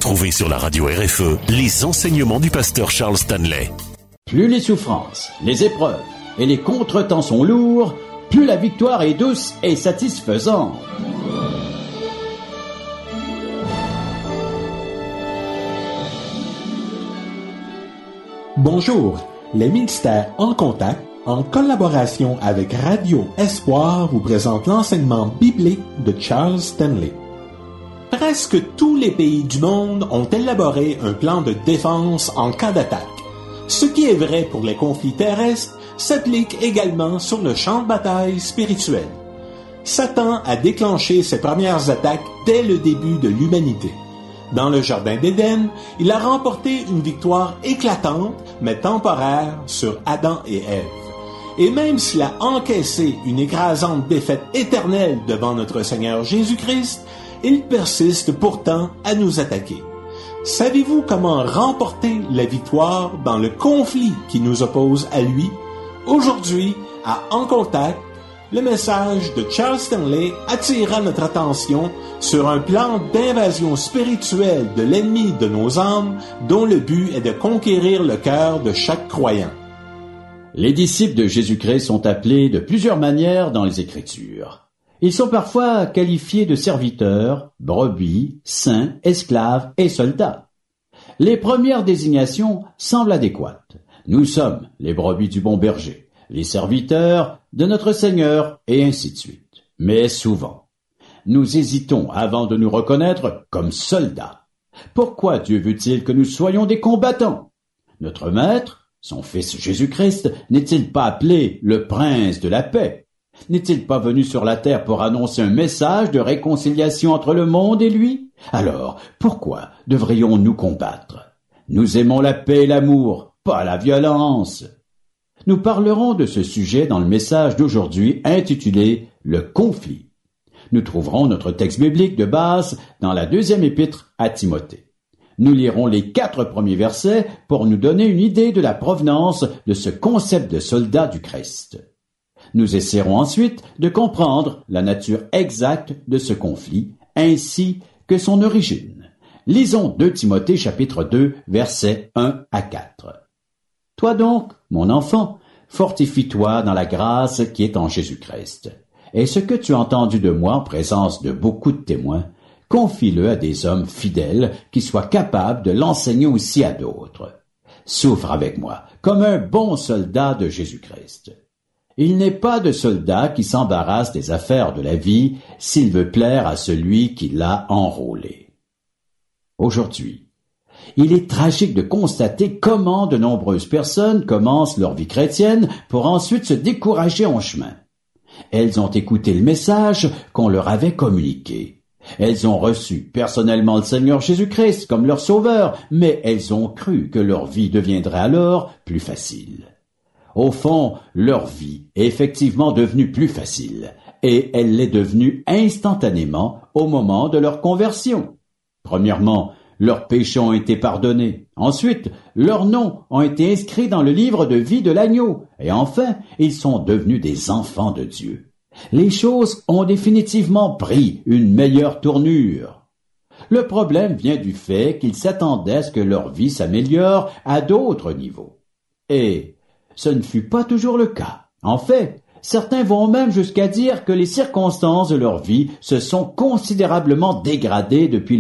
Retrouvez sur la radio RFE les enseignements du pasteur Charles Stanley. Plus les souffrances, les épreuves et les contretemps sont lourds, plus la victoire est douce et satisfaisante. Bonjour, les ministères en contact, en collaboration avec Radio Espoir, vous présentent l'enseignement biblique de Charles Stanley. Presque tous les pays du monde ont élaboré un plan de défense en cas d'attaque. Ce qui est vrai pour les conflits terrestres s'applique également sur le champ de bataille spirituel. Satan a déclenché ses premières attaques dès le début de l'humanité. Dans le Jardin d'Éden, il a remporté une victoire éclatante, mais temporaire, sur Adam et Ève. Et même s'il a encaissé une écrasante défaite éternelle devant notre Seigneur Jésus-Christ, il persiste pourtant à nous attaquer. Savez-vous comment remporter la victoire dans le conflit qui nous oppose à lui? Aujourd'hui, à En Contact, le message de Charles Stanley attirera notre attention sur un plan d'invasion spirituelle de l'ennemi de nos âmes dont le but est de conquérir le cœur de chaque croyant. Les disciples de Jésus-Christ sont appelés de plusieurs manières dans les Écritures. Ils sont parfois qualifiés de serviteurs, brebis, saints, esclaves et soldats. Les premières désignations semblent adéquates. Nous sommes les brebis du bon berger, les serviteurs de notre Seigneur, et ainsi de suite. Mais souvent, nous hésitons avant de nous reconnaître comme soldats. Pourquoi Dieu veut-il que nous soyons des combattants? Notre Maître, son Fils Jésus-Christ, n'est-il pas appelé le Prince de la paix? N'est-il pas venu sur la terre pour annoncer un message de réconciliation entre le monde et lui? Alors, pourquoi devrions-nous combattre? Nous aimons la paix et l'amour, pas la violence. Nous parlerons de ce sujet dans le message d'aujourd'hui intitulé « Le conflit ». Nous trouverons notre texte biblique de base dans la deuxième épître à Timothée. Nous lirons les 4 premiers versets pour nous donner une idée de la provenance de ce concept de soldat du Christ. Nous essaierons ensuite de comprendre la nature exacte de ce conflit, ainsi que son origine. Lisons 2 Timothée chapitre 2, versets 1 à 4. Toi donc, mon enfant, fortifie-toi dans la grâce qui est en Jésus-Christ. Et ce que tu as entendu de moi en présence de beaucoup de témoins, confie-le à des hommes fidèles qui soient capables de l'enseigner aussi à d'autres. Souffre avec moi, comme un bon soldat de Jésus-Christ. Il n'est pas de soldat qui s'embarrasse des affaires de la vie s'il veut plaire à celui qui l'a enrôlé. Aujourd'hui, il est tragique de constater comment de nombreuses personnes commencent leur vie chrétienne pour ensuite se décourager en chemin. Elles ont écouté le message qu'on leur avait communiqué. Elles ont reçu personnellement le Seigneur Jésus-Christ comme leur sauveur, mais elles ont cru que leur vie deviendrait alors plus facile. Au fond, leur vie est effectivement devenue plus facile, et elle l'est devenue instantanément au moment de leur conversion. Premièrement, leurs péchés ont été pardonnés. Ensuite, leurs noms ont été inscrits dans le livre de vie de l'agneau. Et enfin, ils sont devenus des enfants de Dieu. Les choses ont définitivement pris une meilleure tournure. Le problème vient du fait qu'ils s'attendaient à ce que leur vie s'améliore à d'autres niveaux. Et ce ne fut pas toujours le cas. En fait, certains vont même jusqu'à dire que les circonstances de leur vie se sont considérablement dégradées depuis